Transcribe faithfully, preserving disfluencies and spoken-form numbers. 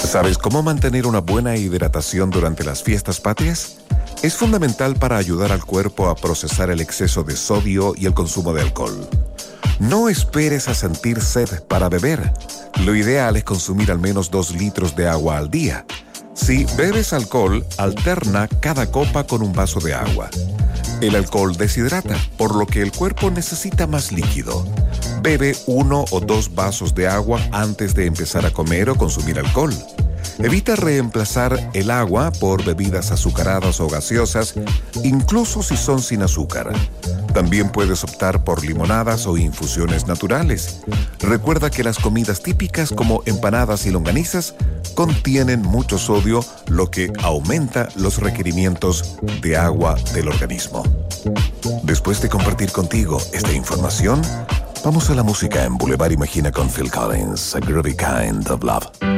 ¿Sabes cómo mantener una buena hidratación durante las fiestas patrias? Es fundamental para ayudar al cuerpo a procesar el exceso de sodio y el consumo de alcohol. No esperes a sentir sed para beber. Lo ideal es consumir al menos dos litros de agua al día. Si bebes alcohol, alterna cada copa con un vaso de agua. El alcohol deshidrata, por lo que el cuerpo necesita más líquido. Bebe uno o dos vasos de agua antes de empezar a comer o consumir alcohol. Evita reemplazar el agua por bebidas azucaradas o gaseosas, incluso si son sin azúcar. También puedes optar por limonadas o infusiones naturales. Recuerda que las comidas típicas como empanadas y longanizas contienen mucho sodio, lo que aumenta los requerimientos de agua del organismo. Después de compartir contigo esta información, vamos a la música en Boulevard Imagina con Phil Collins, A Groovy Kind of Love.